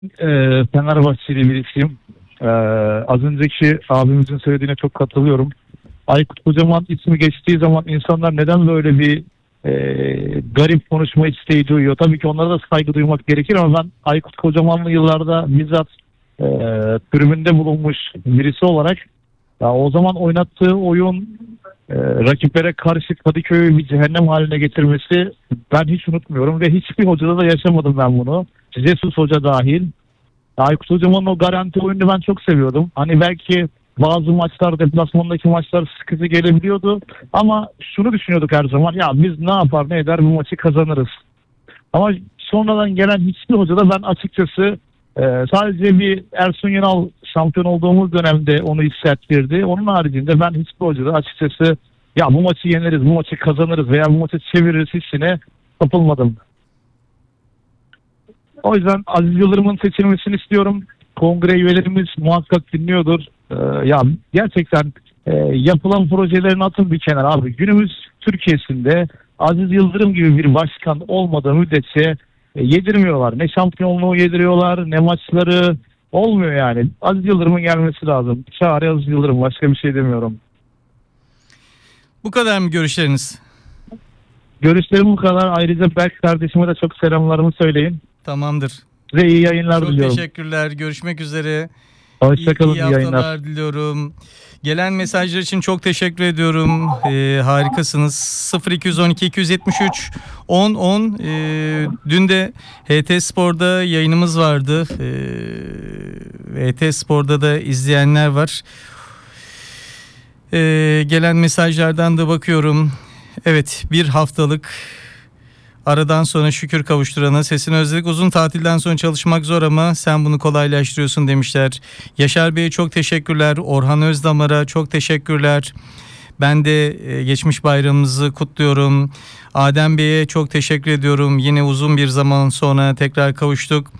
Fenerbahçeli birisiyim. Az önceki abimizin söylediğine çok katılıyorum. Aykut Kocaman ismi geçtiği zaman insanlar neden böyle bir garip konuşma isteği duyuyor? Tabii ki onlara da saygı duymak gerekir ama ben Aykut Kocaman'lı yıllarda bizzat e, tribünde bulunmuş birisi olarak ya o zaman oynattığı oyun rakiplere karşı Kadıköy'ü bir cehennem haline getirmesi ben hiç unutmuyorum ve hiçbir hocada da yaşamadım ben bunu. Jesus Hoca dahil. Aykut Hocam'ın o garanti oyunu ben çok seviyordum. Hani belki bazı maçlar, deplasmandaki maçlar sıkıcı gelebiliyordu. Ama şunu düşünüyorduk her zaman. Ya biz ne yapar ne eder bu maçı kazanırız. Ama sonradan gelen hiçbir hoca da ben açıkçası sadece bir Ersun Yanal şampiyon olduğumuz dönemde onu hissettirdi. Onun haricinde ben hiçbir hoca da açıkçası ya bu maçı yeneriz, bu maçı kazanırız veya bu maçı çeviririz hissine kapılmadım. O yüzden Aziz Yıldırım'ın seçilmesini istiyorum. Kongre üyelerimiz muhakkak dinliyordur. Ya gerçekten yapılan projelerini atın bir kenara abi. Günümüz Türkiye'sinde Aziz Yıldırım gibi bir başkan olmadığı müddetçe yedirmiyorlar. Ne şampiyonluğu yediriyorlar ne maçları olmuyor yani. Aziz Yıldırım'ın gelmesi lazım. Çağrı Aziz Yıldırım, başka bir şey demiyorum. Bu kadar mı görüşleriniz? Görüşlerim bu kadar. Ayrıca Berk kardeşime de çok selamlarımı söyleyin. Tamamdır. Size iyi yayınlar Çok diliyorum. teşekkürler. Görüşmek üzere. Hoşçakalın, İyi iyi haftalar yayınlar diliyorum. Gelen mesajlar için çok teşekkür ediyorum. Harikasınız. 0212 273 10 10. Dün de HT Spor'da yayınımız vardı. HT Spor'da da izleyenler var. Gelen mesajlardan da bakıyorum. Evet, bir haftalık aradan sonra şükür kavuşturana sesini özledik. Uzun tatilden sonra çalışmak zor ama sen bunu kolaylaştırıyorsun demişler. Yaşar Bey'e çok teşekkürler. Orhan Özdamar'a çok teşekkürler. Ben de geçmiş bayramımızı kutluyorum. Adem Bey'e çok teşekkür ediyorum. Yine uzun bir zaman sonra tekrar kavuştuk.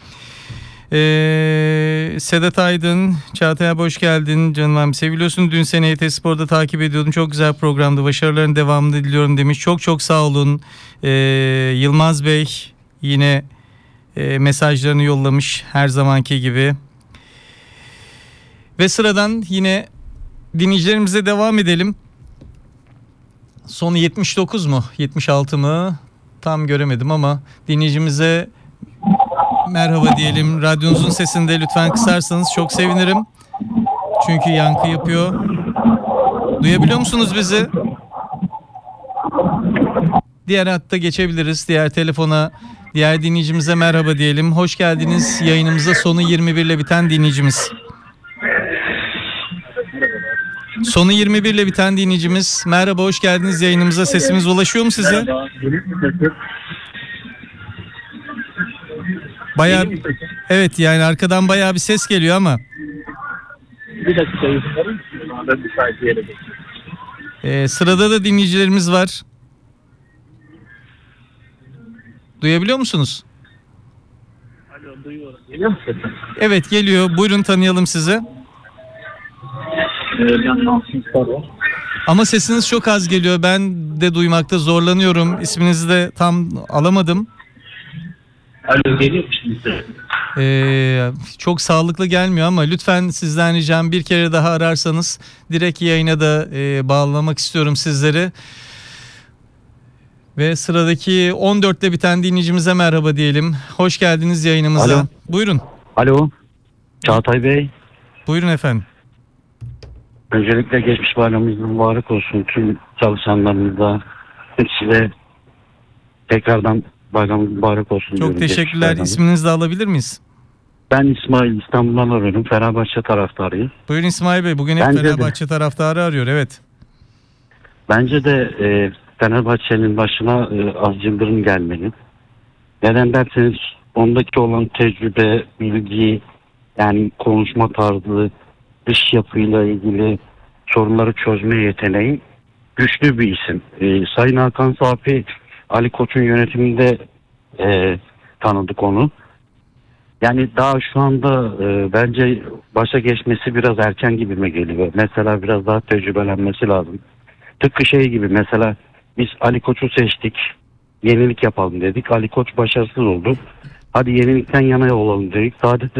Sedat Aydın, Çağatay abi hoş geldin canım abi. Seviliyorsun, dün seni HT Spor'da takip ediyordum. Çok güzel programdı. Başarıların devamını diliyorum demiş. Çok çok sağ olun. Yılmaz Bey yine mesajlarını yollamış her zamanki gibi. Ve sıradan yine dinleyicilerimize devam edelim. Sonu 79 mu? 76 mı? Tam göremedim ama dinleyicimize merhaba diyelim. Radyonuzun sesini de lütfen kısarsanız çok sevinirim. Çünkü yankı yapıyor. Duyabiliyor musunuz bizi? Diğer hatta geçebiliriz. Diğer telefona, diğer dinleyicimize merhaba diyelim. Hoş geldiniz yayınımıza, sonu 21 ile biten dinleyicimiz. Sonu 21 ile biten dinleyicimiz. Merhaba, hoş geldiniz yayınımıza. Sesimiz ulaşıyor mu size? Bayağı, evet yani arkadan bayağı bir ses geliyor ama. Bir dakika izin verir misin? Şu anda müsait bir yere geçiyorum. Sırada da dinleyicilerimiz var. Duyabiliyor musunuz? Alo, duyuyorum. Geliyor mu sesin? Evet geliyor. Buyurun, tanıyalım sizi. Ben Mahsun Sarı. Ama sesiniz çok az geliyor. Ben de duymakta zorlanıyorum. İsminizi de tam alamadım. Alo, geliyor mu şimdi? Çok sağlıklı gelmiyor ama lütfen sizden ricam bir kere daha ararsanız direkt yayına da bağlamak istiyorum sizleri. Ve sıradaki 14'te biten dinleyicimize merhaba diyelim. Hoş geldiniz yayınımıza. Alo. Buyurun. Alo, Çağatay Bey. Buyurun efendim. Öncelikle geçmiş bayramınız mübarek olsun tüm çalışanlarımıza. Size tekrardan bayramınız mübarek olsun. Çok teşekkürler. İsminizi de alabilir miyiz? Ben İsmail, İstanbul'dan arıyorum. Fenerbahçe taraftarıyım. Buyurun İsmail Bey. Bugün hep Bence Fenerbahçe taraftarı arıyor. Evet. Bence de Fenerbahçe'nin başına Aziz Yıldırım gelmeli. Neden derseniz ondaki olan tecrübe, bilgi, yani konuşma tarzı, dış yapıyla ilgili sorunları çözme yeteneği güçlü bir isim. Sayın Hakan Safi, Ali Koç'un yönetiminde tanıdık onu. Yani daha şu anda bence başa geçmesi biraz erken gibime geliyor. Mesela biraz daha tecrübelenmesi lazım. Tıpkı şey gibi, mesela biz Ali Koç'u seçtik, yenilik yapalım dedik. Ali Koç başarısız oldu. Hadi yenilikten yana olalım dedik. Sadece